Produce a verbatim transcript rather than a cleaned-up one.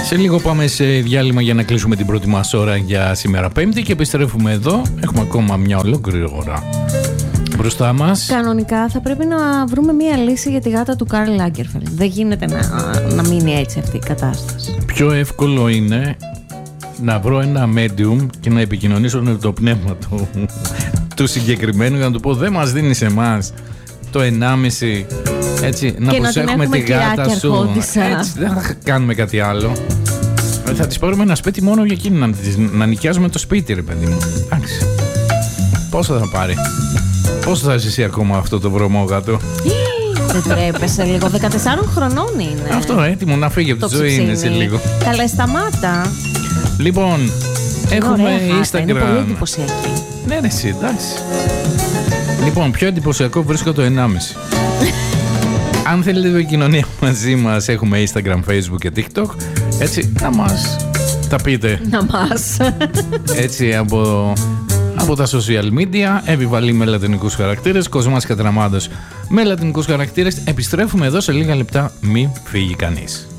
Σε λίγο πάμε σε διάλειμμα για να κλείσουμε την πρώτη μας ώρα για σήμερα Πέμπτη και επιστρέφουμε εδώ. Έχουμε ακόμα μια ολόκληρη ώρα μπροστά μας. Κανονικά θα πρέπει να βρούμε μια λύση για τη γάτα του Καρλ Λάγκερφελντ. Δεν γίνεται να, να μείνει έτσι αυτή η κατάσταση. Πιο εύκολο είναι να βρω ένα medium και να επικοινωνήσω με το πνεύμα του, του συγκεκριμένου για να του πω δεν μας δίνεις εμάς το ενάμιση, έτσι, να και προσέχουμε να τη γάτα σου. Έτσι, δεν θα κάνουμε κάτι άλλο. Θα της πάρουμε ένα σπίτι μόνο για εκείνη, να, να νοικιάζουμε το σπίτι, ρε παιδί μου. Εντάξει. Πόσο θα πάρει? Πόσο θα ζήσει ακόμα αυτό το βρωμόγατο? Δεν τρέπεσαι λίγο, δεκατεσσάρων χρονών είναι. Αυτό έτοιμο να φύγει από τη ζωή είναι σε λίγο. Καλέ, σταμάτα. Λοιπόν, έχουμε ωραία, Instagram. Είναι πολύ εντυπωσιακή. Ναι, ναι, εσύ, εντάξει. Λοιπόν, πιο εντυπωσιακό βρίσκω το ενάμιση. Αν θέλετε επικοινωνία μαζί μας, έχουμε Instagram, Facebook και TikTok. Έτσι, να μας τα πείτε. Να μας. Έτσι, από, από τα social media, επιβαλή με λατινικούς χαρακτήρες, Κοσμάς Κατραμάντος με λατινικούς χαρακτήρες. Επιστρέφουμε εδώ σε λίγα λεπτά, μην φύγει κανείς.